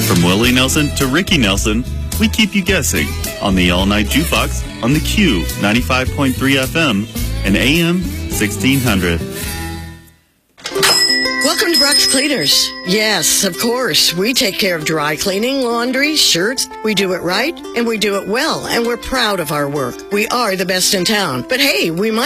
From Willie Nelson to Ricky Nelson, we keep you guessing on the All Night Jukebox on the Q 95.3 FM and AM 1600. Welcome to Brock's Cleaners. Yes, of course, we take care of dry cleaning, laundry, shirts. We do it right, and we do it well, and we're proud of our work. We are the best in town. But hey, we might